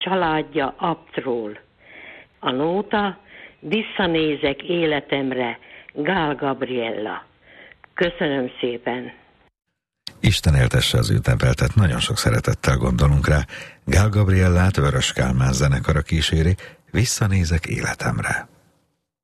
családja Aptról. A nóta Visszanézek életemre, Gál Gabriella. Köszönöm szépen. Isten éltesse az ünnepeltet, nagyon sok szeretettel gondolunk rá. Gál Gabriellát Vörös Kálmán zenekara kíséri, Visszanézek életemre.